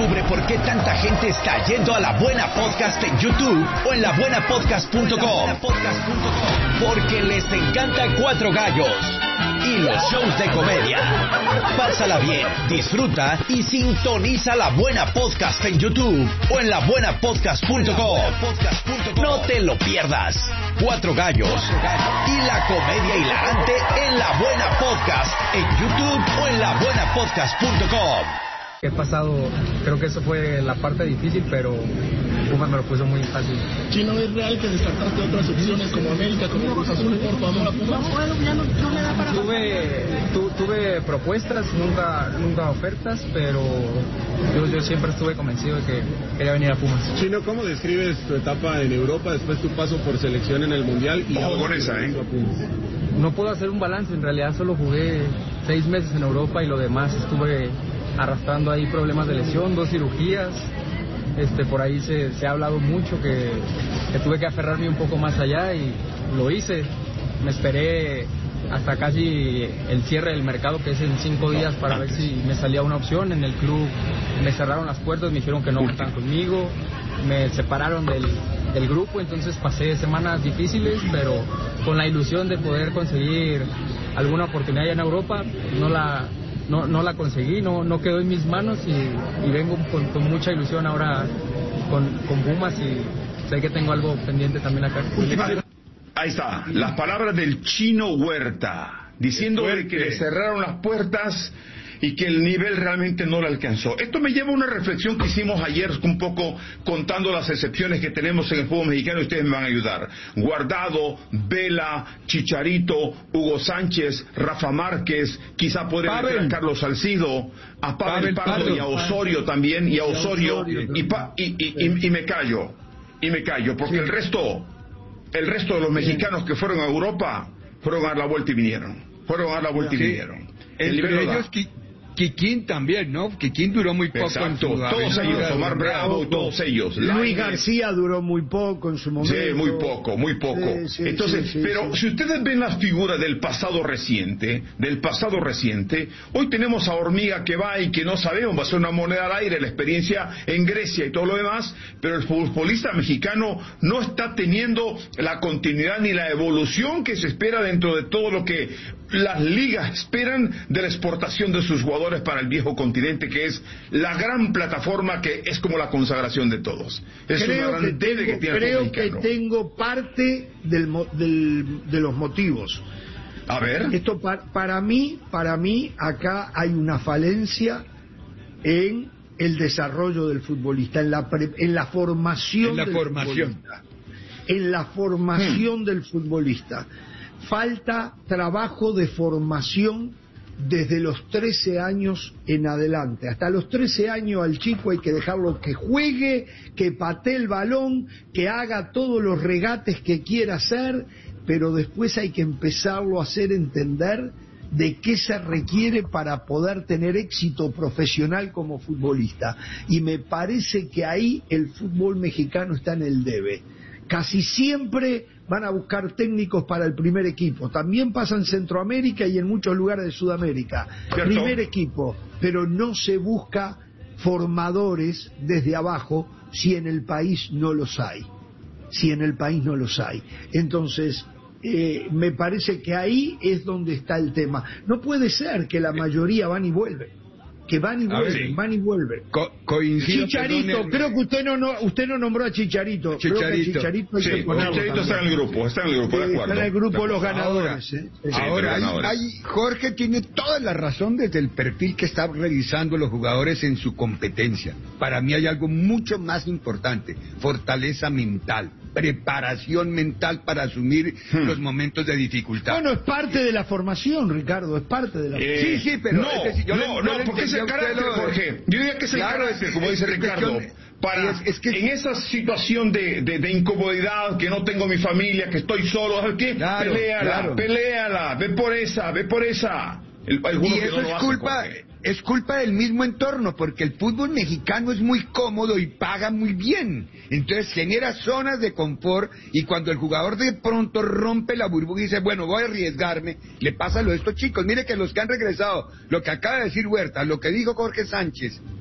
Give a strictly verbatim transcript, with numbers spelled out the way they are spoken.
Descubre por qué tanta gente está yendo a La Buena Podcast en YouTube o en la buena podcast punto com. Porque les encanta Cuatro Gallos y los shows de comedia. Pásala bien, disfruta y sintoniza La Buena Podcast en YouTube o en la buena podcast punto com. No te lo pierdas. Cuatro Gallos y la comedia hilarante en La Buena Podcast en YouTube o en la buena podcast punto com. He pasado, creo que eso fue la parte difícil, pero Pumas me lo puso muy fácil. Chino, ¿es real que descartaste otras opciones como América, como Cruz Azul por tu amor a Pumas? No, bueno, ya no, no me da para... Tuve, tu, tuve propuestas, nunca, nunca ofertas, pero yo, yo siempre estuve convencido de que quería venir a Pumas. Chino, ¿cómo describes tu etapa en Europa, después tu paso por selección en el Mundial y ahora con esa, ¿eh? a Pumas? No puedo hacer un balance, en realidad solo jugué seis meses en Europa y lo demás estuve arrastrando ahí problemas de lesión, dos cirugías. Este, por ahí se, se ha hablado mucho que, que tuve que aferrarme un poco más allá y lo hice. Me esperé hasta casi el cierre del mercado, que es en cinco días, para ver si me salía una opción. En el club me cerraron las puertas, me dijeron que no contaban conmigo, me separaron del, del grupo, entonces pasé semanas difíciles, pero con la ilusión de poder conseguir alguna oportunidad allá en Europa. No la... No, no la conseguí, no, no quedó en mis manos y, y vengo con, con mucha ilusión ahora con, con Pumas y sé que tengo algo pendiente también acá. Ahí está, las palabras del Chino Huerta, diciendo que le cerraron las puertas y que el nivel realmente no le alcanzó. Esto me lleva a una reflexión que hicimos ayer, un poco contando las excepciones que tenemos en el fútbol mexicano, y ustedes me van a ayudar. Guardado, Vela, Chicharito, Hugo Sánchez, Rafa Márquez, quizá podría meter a Carlos Salcido, a Pavel Pardo y a Osorio también, y a Osorio, y, pa, y, y, y, y me callo, y me callo, porque el resto, el resto de los mexicanos que fueron a Europa, fueron a dar la vuelta y vinieron, fueron a dar la vuelta y vinieron. El Entre ellos, Kikín también, ¿no? Kikín duró muy poco. Exacto, en su todos ellos, Omar Bravo, todos ellos. Luis Lainez. García duró muy poco en su momento. Sí, muy poco, muy poco. Sí, sí, Entonces, sí, sí, pero sí. Si ustedes ven las figuras del pasado reciente, del pasado reciente, hoy tenemos a Hormiga que va y que no sabemos, va a ser una moneda al aire, la experiencia en Grecia y todo lo demás, pero el futbolista mexicano no está teniendo la continuidad ni la evolución que se espera dentro de todo lo que las ligas esperan de la exportación de sus jugadores para el viejo continente, que es la gran plataforma que es como la consagración de todos. Es creo una gran que tengo, que tiene creo que tengo parte del, del, de los motivos. A ver. Esto para, para mí, para mí acá hay una falencia en el desarrollo del futbolista, en la pre, en la formación en la del formación. futbolista. En la formación hmm. del futbolista. Falta trabajo de formación desde los trece años en adelante. Hasta los trece años al chico hay que dejarlo que juegue, que patee el balón, que haga todos los regates que quiera hacer, pero después hay que empezarlo a hacer entender de qué se requiere para poder tener éxito profesional como futbolista. Y me parece que ahí el fútbol mexicano está en el debe. Casi siempre van a buscar técnicos para el primer equipo. También pasa en Centroamérica y en muchos lugares de Sudamérica. ¿Cierto? Primer equipo, pero no se busca formadores desde abajo si en el país no los hay. Si en el país no los hay. Entonces, eh, me parece que ahí es donde está el tema. No puede ser que la mayoría van y vuelven. Que van y vuelven, ver, sí. van y vuelven. Co coincido, Chicharito, perdón, creo que usted no, no usted no nombró a Chicharito. Chicharito, creo que Chicharito, hay sí, que Chicharito está en el grupo, está en el grupo, de acuerdo. Está en el grupo de los ganadores. Ahora, ¿eh? sí, ahora hay, hay, Jorge tiene toda la razón desde el perfil que está revisando los jugadores en su competencia. Para mí hay algo mucho más importante, fortaleza mental, preparación mental para asumir hmm. los momentos de dificultad. Bueno, es parte de la formación, Ricardo, es parte de la eh, formación. Sí, sí, pero... No, es decir, yo no, le, no, porque es el carácter, lo... Jorge. Yo diría que es el claro, carácter, como dice Ricardo. Para, es, es que... En esa situación de, de, de incomodidad, que no tengo mi familia, que estoy solo, ¿sabes qué? Claro, peleala, claro. peleala, ve por esa, ve por esa. El, y eso no es culpa... Es culpa del mismo entorno, porque el fútbol mexicano es muy cómodo y paga muy bien. Entonces genera zonas de confort, y cuando el jugador de pronto rompe la burbuja y dice, bueno, voy a arriesgarme, le pasa lo de estos chicos. Mire que los que han regresado, lo que acaba de decir Huerta, lo que dijo Jorge Sánchez,